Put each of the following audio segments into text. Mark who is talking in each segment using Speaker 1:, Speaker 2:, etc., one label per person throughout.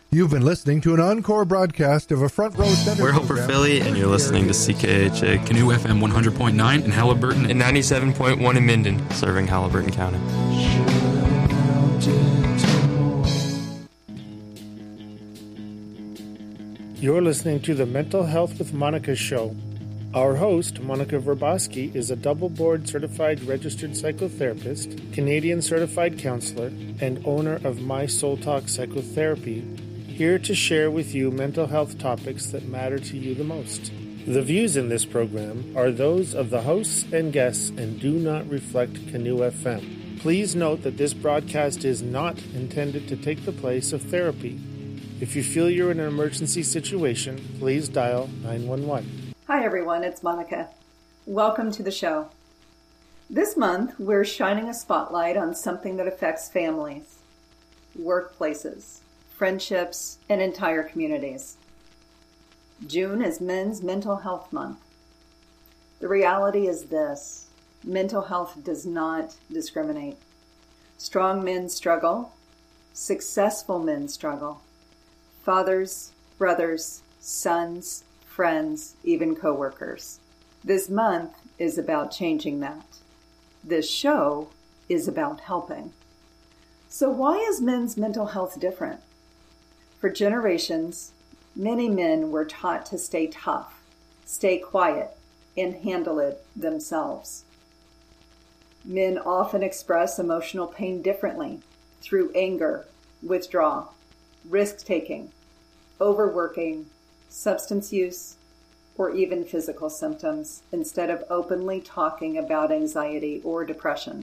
Speaker 1: You've been listening to an encore broadcast of a Front Row Center.
Speaker 2: We're Hope for Philly, and you're listening to CKHA Canoe FM 100.9 in Halliburton
Speaker 3: and 97.1 in Minden, serving Halliburton County.
Speaker 4: You're listening to the Mental Health with Monica show. Our host, Monica Verboski, is a double board certified registered psychotherapist, Canadian certified counselor, and owner of My Soul Talk Psychotherapy, here to share with you mental health topics that matter to you the most. The views in this program are those of the hosts and guests and do not reflect Canoe FM. Please note that this broadcast is not intended to take the place of therapy. If you feel you're in an emergency situation, please dial 911.
Speaker 5: Hi everyone, it's Monica. Welcome to the show. This month, we're shining a spotlight on something that affects families, workplaces, friendships, and entire communities. June is Men's Mental Health Month. The reality is this: mental health does not discriminate. Strong men struggle. Successful men struggle. Fathers, brothers, sons, friends, even coworkers. This month is about changing that. This show is about helping. So why is men's mental health different? For generations, many men were taught to stay tough, stay quiet, and handle it themselves. Men often express emotional pain differently through anger, withdrawal, risk-taking, overworking, substance use, or even physical symptoms, instead of openly talking about anxiety or depression.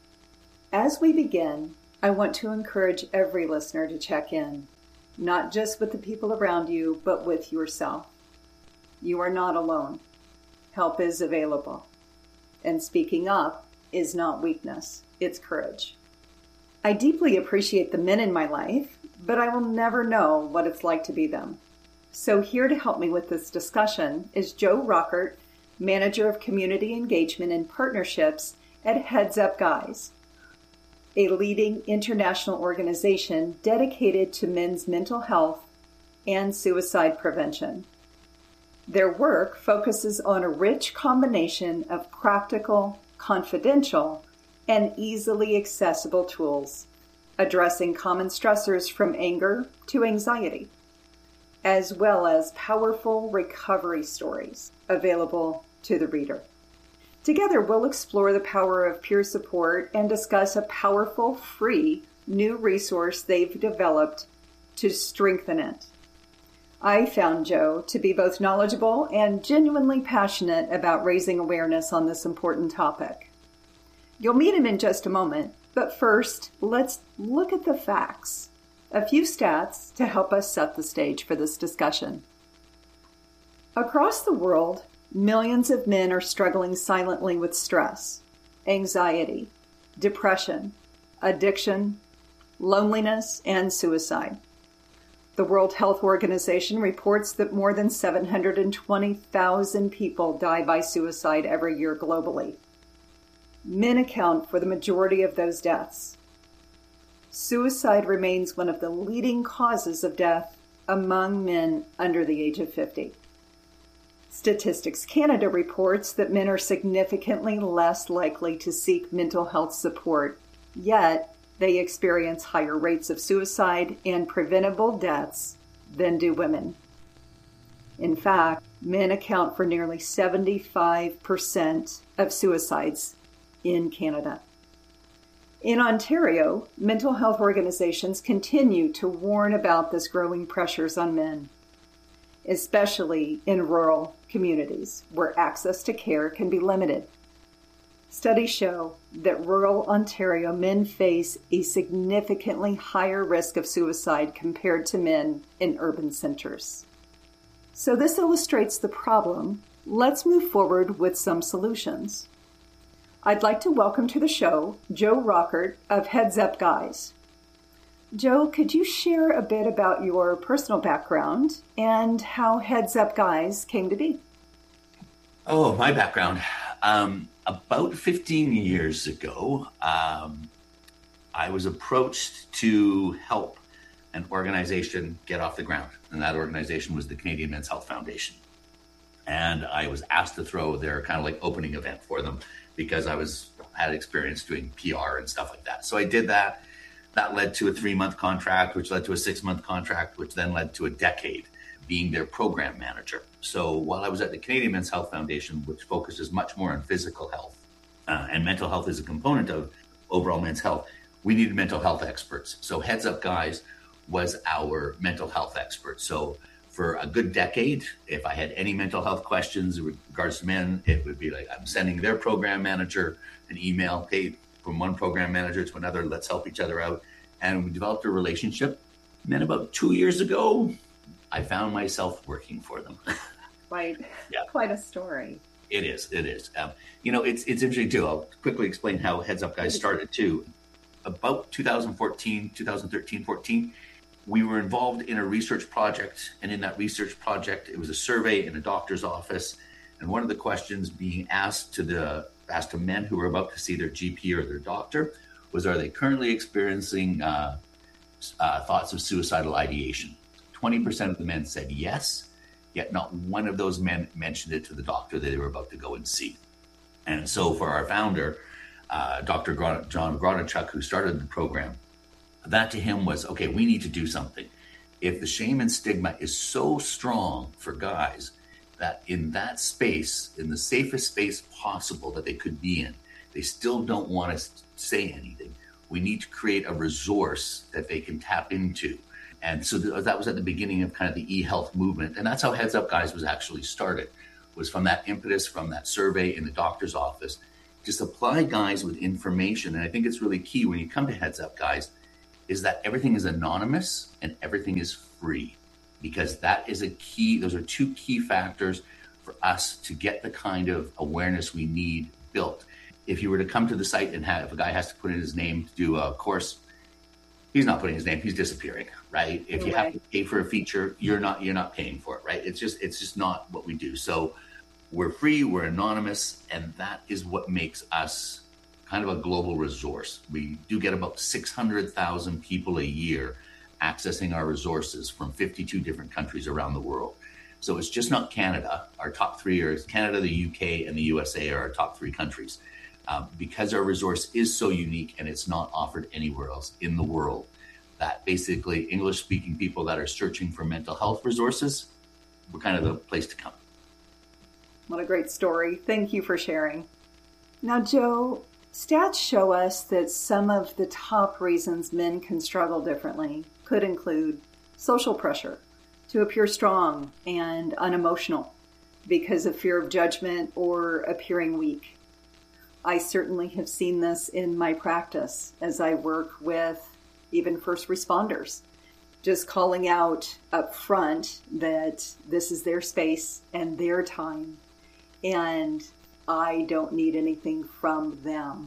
Speaker 5: As we begin, I want to encourage every listener to check in, not just with the people around you, but with yourself. You are not alone. Help is available. And speaking up is not weakness, it's courage. I deeply appreciate the men in my life, but I will never know what it's like to be them. So here to help me with this discussion is Joe Rockert, Manager of Community Engagement and Partnerships at Heads Up Guys, a leading international organization dedicated to men's mental health and suicide prevention. Their work focuses on a rich combination of practical, confidential, and easily accessible tools, addressing common stressors from anger to anxiety, as well as powerful recovery stories available to the reader. Together, we'll explore the power of peer support and discuss a powerful, free, new resource they've developed to strengthen it. I found Joe to be both knowledgeable and genuinely passionate about raising awareness on this important topic. You'll meet him in just a moment, but first, let's look at the facts. A few stats to help us set the stage for this discussion. Across the world, millions of men are struggling silently with stress, anxiety, depression, addiction, loneliness, and suicide. The World Health Organization reports that more than 720,000 people die by suicide every year globally. Men account for the majority of those deaths. Suicide remains one of the leading causes of death among men under the age of 50. Statistics Canada reports that men are significantly less likely to seek mental health support, yet they experience higher rates of suicide and preventable deaths than do women. In fact, men account for nearly 75% of suicides in Canada. In Ontario, mental health organizations continue to warn about this growing pressures on men, especially in rural communities where access to care can be limited. Studies show that rural Ontario men face a significantly higher risk of suicide compared to men in urban centers. So this illustrates the problem. Let's move forward with some solutions. I'd like to welcome to the show Joe Rockert of Heads Up Guys. Joe, could you share a bit about your personal background and how Heads Up Guys came to be?
Speaker 6: Oh, my background. About 15 years ago, I was approached to help an organization get off the ground. And that organization was the Canadian Men's Health Foundation. And I was asked to throw their kind of like opening event for them because I had experience doing PR and stuff like that. So I did that. That led to a 3-month contract, which led to a 6-month contract, which then led to a decade being their program manager. So while I was at the Canadian Men's Health Foundation, which focuses much more on physical health, and mental health is a component of overall men's health, we needed mental health experts. So Heads Up Guys was our mental health expert. So for a good decade, if I had any mental health questions in regards to men, it would be like I'm sending their program manager an email, hey, from one program manager to another, let's help each other out. And we developed a relationship. And then about 2 years ago, I found myself working for them.
Speaker 5: Quite a story.
Speaker 6: It is. It's interesting too. I'll quickly explain how Heads Up Guys started too. About 2013, 14, we were involved in a research project. And in that research project, it was a survey in a doctor's office. And one of the questions being asked to men who were about to see their GP or their doctor was, are they currently experiencing thoughts of suicidal ideation? 20% of the men said yes, yet not one of those men mentioned it to the doctor that they were about to go and see. And so for our founder, Dr. John Gronachuk, who started the program, that to him was, okay, we need to do something. If the shame and stigma is so strong for guys that in that space, in the safest space possible that they could be in, they still don't want to say anything. We need to create a resource that they can tap into. And so that was at the beginning of kind of the e-health movement. And that's how Heads Up Guys was actually started, was from that impetus, from that survey in the doctor's office, to supply guys with information. And I think it's really key when you come to Heads Up Guys is that everything is anonymous and everything is free, because that is a key. Those are two key factors for us to get the kind of awareness we need built. If you were to come to the site and if a guy has to put in his name to do a course, he's not putting his name, he's disappearing, right? If you have to pay for a feature, you're not paying for it, right? It's just not what we do. So we're free, we're anonymous, and that is what makes us kind of a global resource. We do get about 600,000 people a year accessing our resources from 52 different countries around the world. So it's just not Canada. Our top three are Canada, the UK, and the USA are our top 3 countries. Because our resource is so unique and it's not offered anywhere else in the world, that basically English-speaking people that are searching for mental health resources, we're kind of the place to come.
Speaker 5: What a great story. Thank you for sharing. Now, Joe, stats show us that some of the top reasons men can struggle differently could include social pressure to appear strong and unemotional because of fear of judgment or appearing weak. I certainly have seen this in my practice as I work with even first responders, just calling out up front that this is their space and their time, and I don't need anything from them.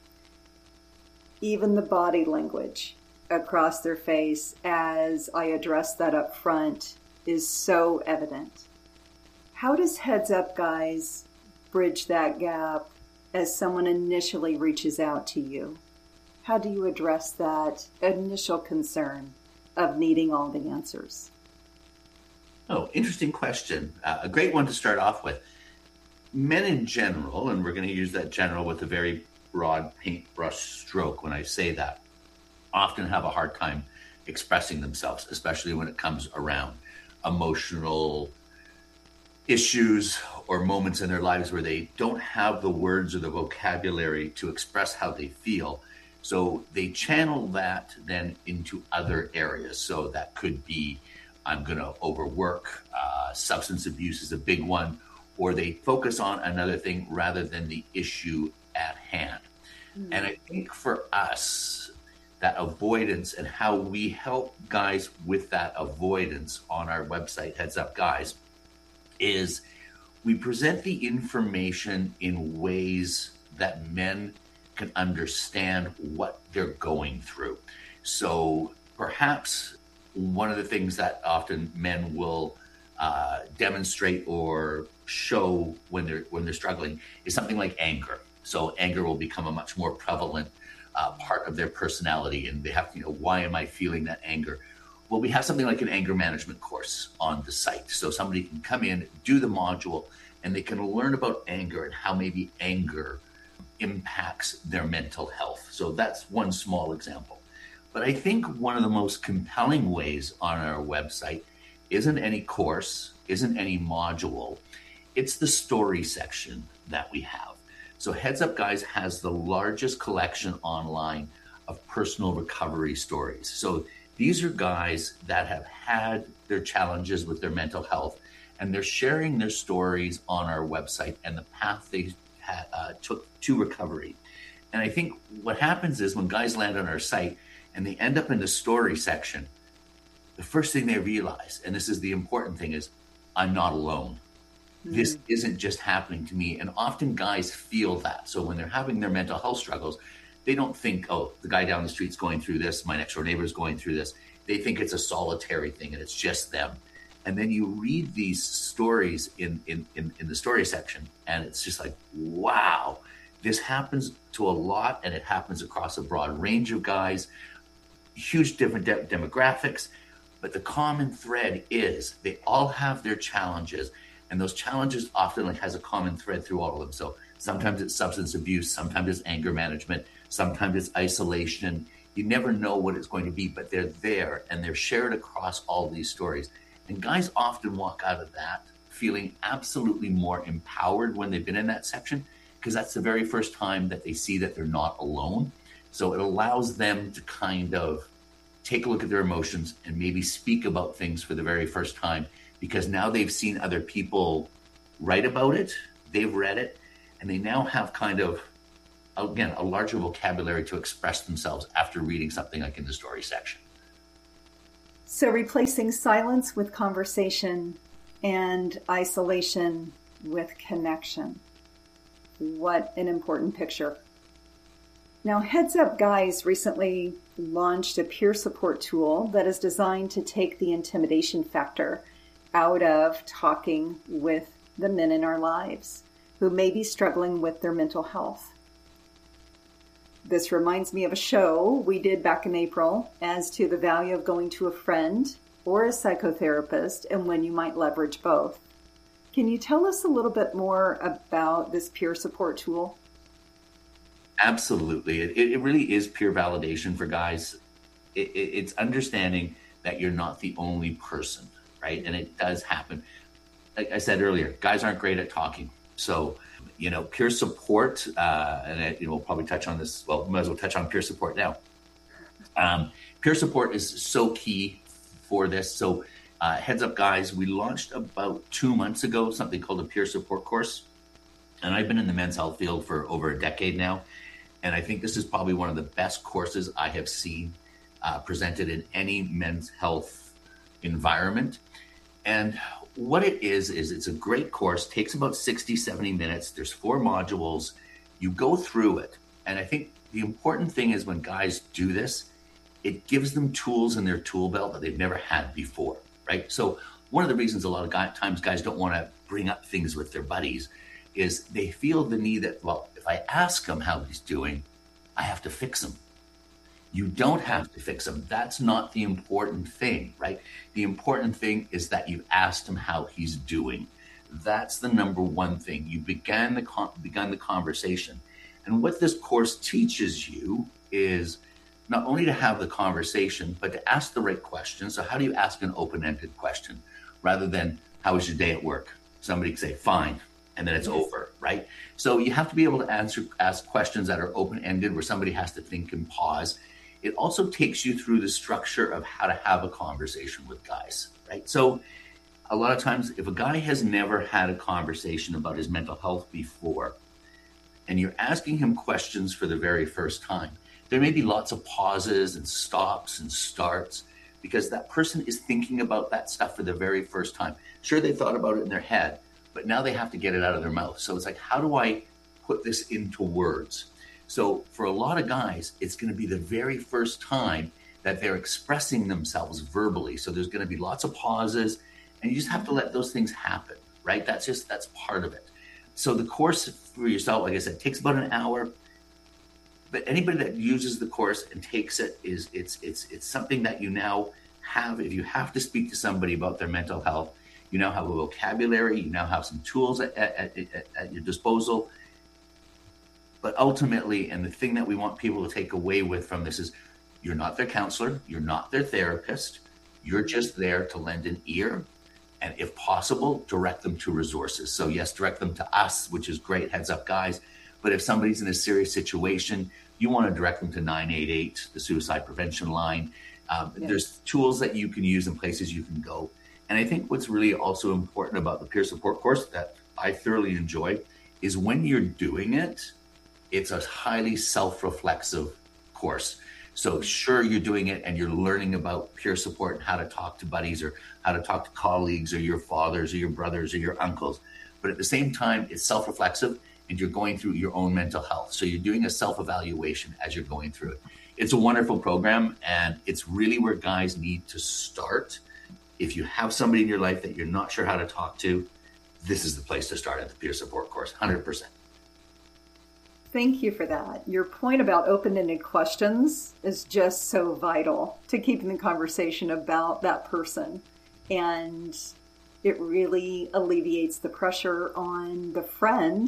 Speaker 5: Even the body language across their face as I address that up front is so evident. How does Heads Up Guys bridge that gap as someone initially reaches out to you? How do you address that initial concern of needing all the answers?
Speaker 6: Oh, interesting question. A great one to start off with. Men in general, and we're going to use that general with a very broad paintbrush stroke when I say that, often have a hard time expressing themselves, especially when it comes around emotional issues or moments in their lives where they don't have the words or the vocabulary to express how they feel. So they channel that then into other areas. So that could be, I'm going to overwork, substance abuse is a big one, or they focus on another thing rather than the issue at hand. Mm-hmm. And I think for us, that avoidance and how we help guys with that avoidance on our website, Heads Up Guys, is we present the information in ways that men can understand what they're going through. So perhaps one of the things that often men will demonstrate or show when they're struggling is something like anger. So anger will become a much more prevalent part of their personality, and they have to, why am I feeling that anger? Well, we have something like an anger management course on the site. So somebody can come in, do the module, and they can learn about anger and how maybe anger impacts their mental health. So that's one small example. But I think one of the most compelling ways on our website isn't any course, isn't any module. It's the story section that we have. So Heads Up Guys has the largest collection online of personal recovery stories. So these are guys that have had their challenges with their mental health, and they're sharing their stories on our website and the path they took to recovery. And I think what happens is when guys land on our site and they end up in the story section, the first thing they realize, and this is the important thing, is I'm not alone. Mm-hmm. This isn't just happening to me. And often guys feel that. So when they're having their mental health struggles, they don't think, oh, the guy down the street's going through this, my next door neighbor is going through this. They think it's a solitary thing and it's just them. And then you read these stories in the story section, and it's just like, wow, this happens to a lot, and it happens across a broad range of guys, huge different demographics. But the common thread is they all have their challenges, and those challenges often has a common thread through all of them. So sometimes it's substance abuse, sometimes it's anger management, sometimes it's isolation. You never know what it's going to be, but they're there, and they're shared across all these stories. And guys often walk out of that feeling absolutely more empowered when they've been in that section, because that's the very first time that they see that they're not alone. So it allows them to kind of take a look at their emotions and maybe speak about things for the very first time, because now they've seen other people write about it, they've read it, and they now have kind of, again, a larger vocabulary to express themselves after reading something like in the story section.
Speaker 5: So replacing silence with conversation and isolation with connection. What an important picture. Now, Heads Up Guys recently launched a peer support tool that is designed to take the intimidation factor out of talking with the men in our lives who may be struggling with their mental health. This reminds me of a show we did back in April as to the value of going to a friend or a psychotherapist and when you might leverage both. Can you tell us a little bit more about this peer support tool?
Speaker 6: Absolutely. It really is peer validation for guys. It's understanding that you're not the only person, right? And it does happen. Like I said earlier, guys aren't great at talking. So, peer support, and we'll probably touch on this. Well, we might as well touch on peer support now. Peer support is so key for this. So Heads Up Guys, we launched about 2 months ago something called a peer support course. And I've been in the men's health field for over a decade now. And I think this is probably one of the best courses I have seen presented in any men's health environment. And what it is it's a great course, takes about 60, 70 minutes. There's 4 modules. You go through it. And I think the important thing is when guys do this, it gives them tools in their tool belt that they've never had before, right? So one of the reasons a lot of times guys don't want to bring up things with their buddies is they feel the need that, well, if I ask him how he's doing, I have to fix him. You don't have to fix him. That's not the important thing, right? The important thing is that you've asked him how he's doing. That's the number one thing. You begun the conversation. And what this course teaches you is not only to have the conversation, but to ask the right questions. So how do you ask an open-ended question rather than, how was your day at work? Somebody can say, fine, and then it's over, right? So you have to be able to ask questions that are open-ended where somebody has to think and pause. It also takes you through the structure of how to have a conversation with guys, right? So a lot of times, if a guy has never had a conversation about his mental health before, and you're asking him questions for the very first time, there may be lots of pauses and stops and starts because that person is thinking about that stuff for the very first time. Sure, they thought about it in their head, but now they have to get it out of their mouth. So it's like, how do I put this into words? So for a lot of guys, it's going to be the very first time that they're expressing themselves verbally. So there's going to be lots of pauses, and you just have to let those things happen, right? That's part of it. So the course for yourself, like I said, takes about an hour. But anybody that uses the course and takes it it's something that you now if you have to speak to somebody about their mental health, you now have a vocabulary, you now have some tools at your disposal. But ultimately, and the thing that we want people to take away with from this is, you're not their counselor, you're not their therapist, you're just there to lend an ear, and if possible, direct them to resources. So yes, direct them to us, which is great, Heads Up Guys. But if somebody's in a serious situation, you want to direct them to 988, the suicide prevention line. There's tools that you can use and places you can go. And I think what's really also important about the peer support course that I thoroughly enjoy is when you're doing it, it's a highly self-reflexive course. So sure, you're doing it and you're learning about peer support and how to talk to buddies or how to talk to colleagues or your fathers or your brothers or your uncles. But at the same time, it's self-reflexive and you're going through your own mental health. So you're doing a self-evaluation as you're going through it. It's a wonderful program, and it's really where guys need to start. If you have somebody in your life that you're not sure how to talk to, this is the place to start at the peer support course, 100%.
Speaker 5: Thank you for that. Your point about open-ended questions is just so vital to keeping the conversation about that person. And it really alleviates the pressure on the friend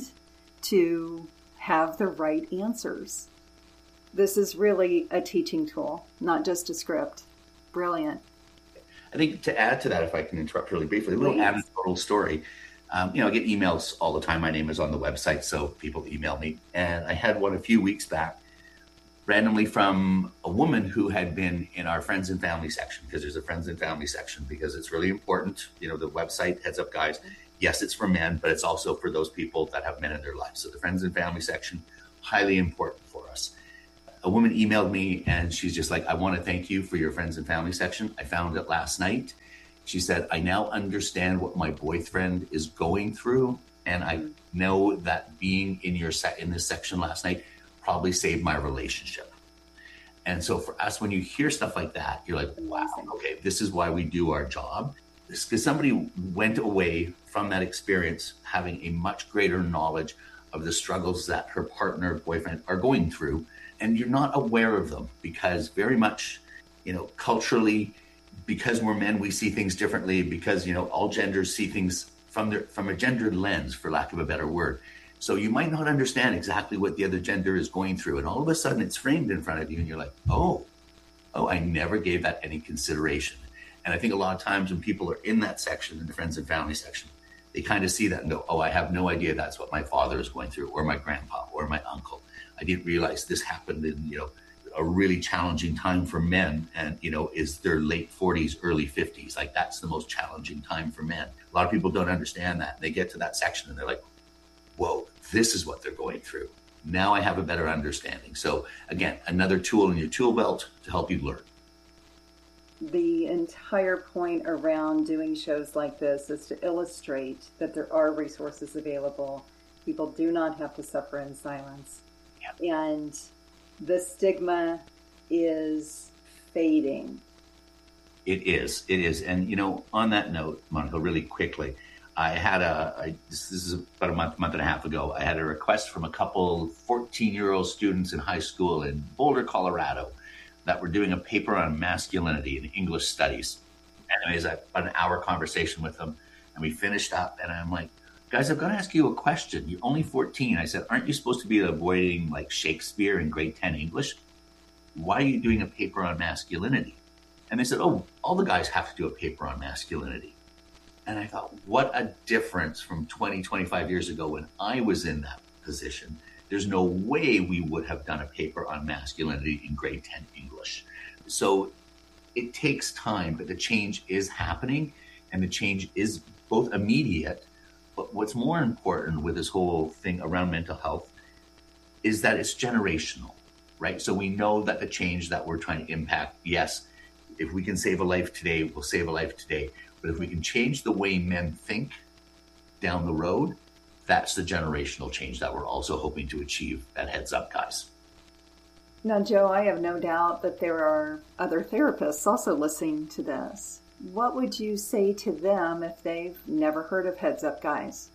Speaker 5: to have the right answers. This is really a teaching tool, not just a script. Brilliant.
Speaker 6: I think to add to that, if I can interrupt really briefly, a little anecdotal story. I get emails all the time. My name is on the website, so people email me. And I had one a few weeks back, randomly from a woman who had been in our friends and family section, because there's a friends and family section, because it's really important. The website, Heads Up Guys, yes, it's for men, but it's also for those people that have men in their lives. So the friends and family section, highly important for us. A woman emailed me and she's just like, I want to thank you for your friends and family section. I found it last night. She said, I now understand what my boyfriend is going through. And I know that being in this section last night probably saved my relationship. And so for us, when you hear stuff like that, you're like, wow, okay, this is why we do our job. Because somebody went away from that experience having a much greater knowledge of the struggles that her partner, boyfriend are going through. And you're not aware of them because very much, culturally, because we're men, we see things differently, because, all genders see things from a gendered lens, for lack of a better word. So you might not understand exactly what the other gender is going through. And all of a sudden it's framed in front of you and you're like, oh, I never gave that any consideration. And I think a lot of times when people are in that section, in the friends and family section, they kind of see that and go, oh, I have no idea that's what my father is going through, or my grandpa, or my uncle. I didn't realize this happened in, a really challenging time for men, and, is their late 40s, early 50s. Like, that's the most challenging time for men. A lot of people don't understand that. They get to that section and they're like, whoa, this is what they're going through. Now I have a better understanding. So again, another tool in your tool belt to help you learn.
Speaker 5: The entire point around doing shows like this is to illustrate that there are resources available. People do not have to suffer in silence. Yeah. And the stigma is fading.
Speaker 6: It is. And, on that note, Monica, really quickly, I had this is about a month and a half ago, I had a request from a couple 14-year-old students in high school in Boulder, Colorado, that were doing a paper on masculinity in English studies. And it was about an hour conversation with them. And we finished up and I'm like, guys, I've got to ask you a question. You're only 14. I said, aren't you supposed to be avoiding like Shakespeare in grade 10 English? Why are you doing a paper on masculinity? And they said, oh, all the guys have to do a paper on masculinity. And I thought, what a difference from 20, 25 years ago when I was in that position. There's no way we would have done a paper on masculinity in grade 10 English. So it takes time, but the change is happening, and the change is both immediate. But what's more important with this whole thing around mental health is that it's generational, right? So we know that the change that we're trying to impact, yes, if we can save a life today, we'll save a life today. But if we can change the way men think down the road, that's the generational change that we're also hoping to achieve at Heads Up Guys.
Speaker 5: Now, Joe, I have no doubt that there are other therapists also listening to this. What would you say to them if they've never heard of Heads Up Guys?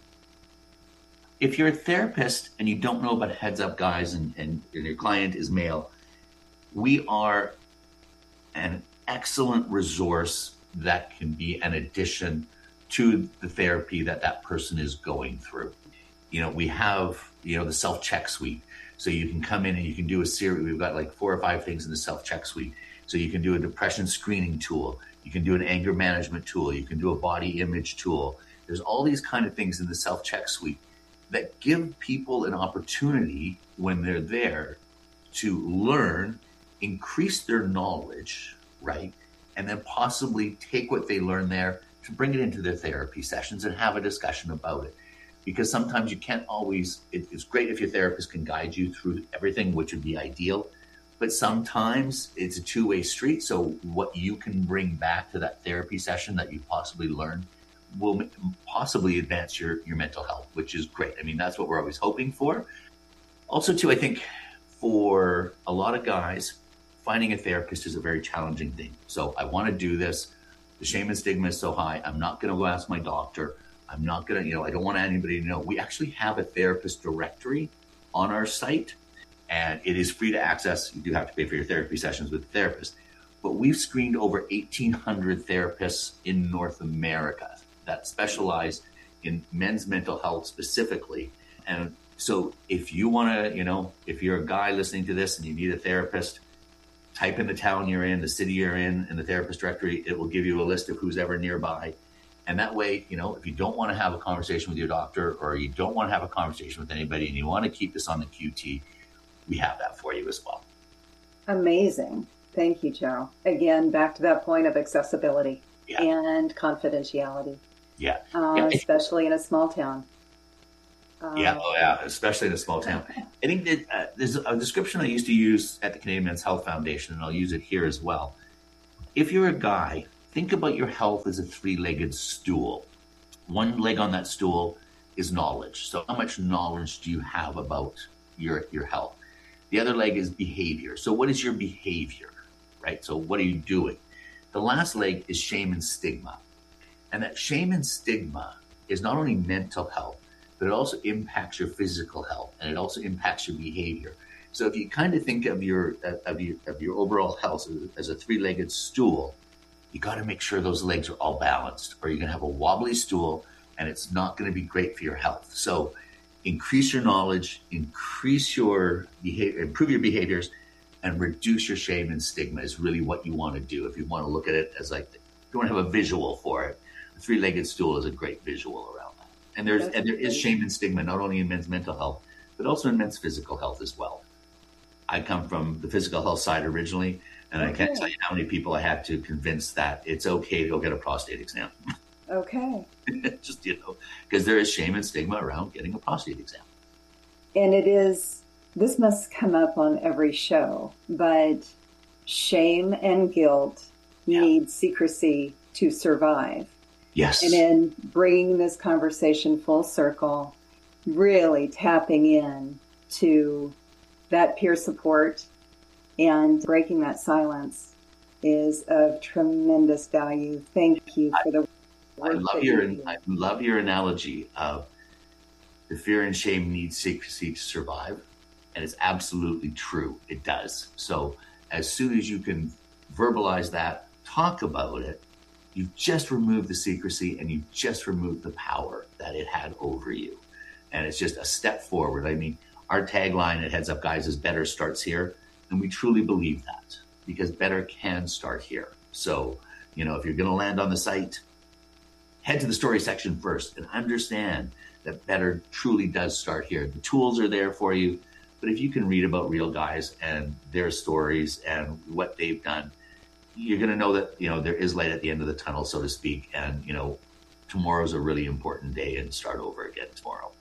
Speaker 6: If you're a therapist and you don't know about Heads Up Guys and your client is male, we are an excellent resource that can be an addition to the therapy that person is going through. We have, the self-check suite. So you can come in and you can do a series. We've got like 4 or 5 things in the self-check suite. So you can do a depression screening tool. You can do an anger management tool. You can do a body image tool. There's all these kind of things in the self-check suite that give people an opportunity when they're there to learn, increase their knowledge, right? And then possibly take what they learn there to bring it into their therapy sessions and have a discussion about it. Because sometimes you can't always, it's great if your therapist can guide you through everything, which would be ideal. But sometimes it's a two-way street. So what you can bring back to that therapy session that you possibly learned will possibly advance your mental health, which is great. I mean, that's what we're always hoping for. Also, too, I think for a lot of guys, finding a therapist is a very challenging thing. So I want to do this. The shame and stigma is so high. I'm not going to go ask my doctor. I'm not going to, I don't want anybody to know. We actually have a therapist directory on our site, and it is free to access. You do have to pay for your therapy sessions with the therapist. But we've screened over 1,800 therapists in North America that specialize in men's mental health specifically. And so if you want to, if you're a guy listening to this and you need a therapist, type in the town you're in, the city you're in the therapist directory. It will give you a list of who's ever nearby. And that way, if you don't want to have a conversation with your doctor or you don't want to have a conversation with anybody and you want to keep this on the QT, we have that for you as well.
Speaker 5: Amazing. Thank you, Joe. Again, back to that point of accessibility and confidentiality.
Speaker 6: Yeah.
Speaker 5: Especially in a small town.
Speaker 6: Especially in a small town. I think that there's a description I used to use at the Canadian Men's Health Foundation, and I'll use it here as well. If you're a guy, think about your health as a 3-legged stool. One leg on that stool is knowledge. So how much knowledge do you have about your health? The other leg is behavior. So what is your behavior, right? So what are you doing? The last leg is shame and stigma. And that shame and stigma is not only mental health, but it also impacts your physical health and it also impacts your behavior. So if you kind of think of your overall health as a 3-legged stool, you got to make sure those legs are all balanced, or you're going to have a wobbly stool and it's not going to be great for your health. So increase your knowledge, increase your behavior, improve your behaviors, and reduce your shame and stigma is really what you want to do. If you want to look at it as if you want to have a visual for it, a 3-legged stool is a great visual around that. And there is shame and stigma not only in men's mental health, but also in men's physical health as well. I come from the physical health side originally, and I can't tell you how many people I had to convince that it's okay to go get a prostate exam.
Speaker 5: Okay.
Speaker 6: Just, because there is shame and stigma around getting a prostate exam.
Speaker 5: And this must come up on every show, but shame and guilt need secrecy to survive.
Speaker 6: Yes.
Speaker 5: And in bringing this conversation full circle, really tapping in to that peer support and breaking that silence is of tremendous value. Thank you for the work.
Speaker 6: I love your analogy of the fear and shame needs secrecy to survive. And it's absolutely true. It does. So as soon as you can verbalize that, talk about it, you've just removed the secrecy and you've just removed the power that it had over you. And it's just a step forward. I mean, our tagline at Heads Up Guys is better starts here. And we truly believe that because better can start here. So, if you're going to land on the site, head to the story section first and understand that better truly does start here. The tools are there for you. But if you can read about real guys and their stories and what they've done, you're going to know that, there is light at the end of the tunnel, so to speak. And, tomorrow's a really important day and start over again tomorrow.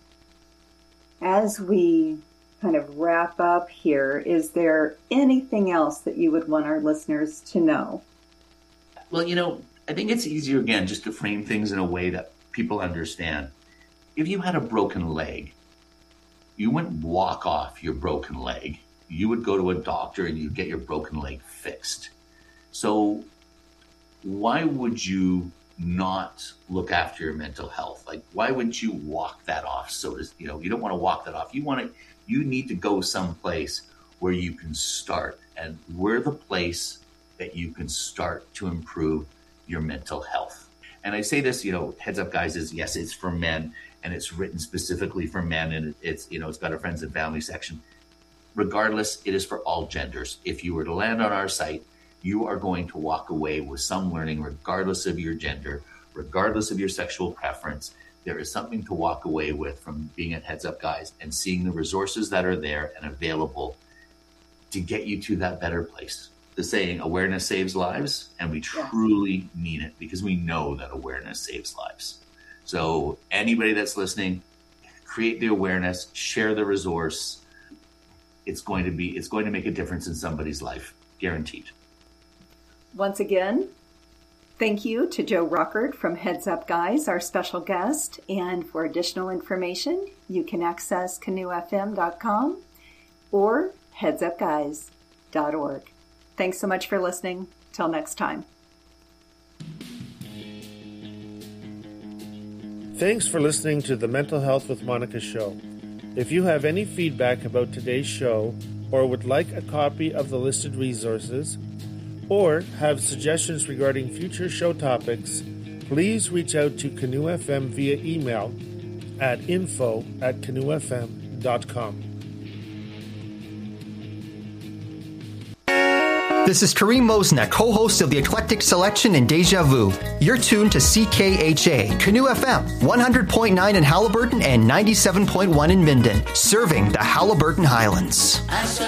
Speaker 5: As we kind of wrap up here, is there anything else that you would want our listeners to know?
Speaker 6: Well, I think it's easier, again, just to frame things in a way that people understand. If you had a broken leg, you wouldn't walk off your broken leg. You would go to a doctor and you'd get your broken leg fixed. So why would you not look after your mental health? Why would you walk that off? So you don't want to walk that off. You need to go someplace where you can start. And we're the place that you can start to improve your mental health. And I say this, Heads Up Guys is, yes, it's for men, and it's written specifically for men, and it's got a friends and family section. Regardless, it is for all genders. If you were to land on our site, you are going to walk away with some learning, regardless of your gender, regardless of your sexual preference. There is something to walk away with from being at Heads Up Guys and seeing the resources that are there and available to get you to that better place. The saying, awareness saves lives, and we truly mean it, because we know that awareness saves lives. So anybody that's listening, create the awareness, share the resource. It's going to make a difference in somebody's life, guaranteed.
Speaker 5: Once again, thank you to Joe Rockert from Heads Up Guys, our special guest. And for additional information, you can access canoefm.com or headsupguys.org. Thanks so much for listening. Till next time.
Speaker 4: Thanks for listening to the Mental Health with Monica show. If you have any feedback about today's show, or would like a copy of the listed resources, or have suggestions regarding future show topics, please reach out to Canoe FM via email at info@canoefm.com.
Speaker 7: This is Kareem Mosnek, co-host of The Eclectic Selection and Deja Vu. You're tuned to CKHA, Canoe FM, 100.9 in Haliburton and 97.1 in Minden, serving the Haliburton Highlands.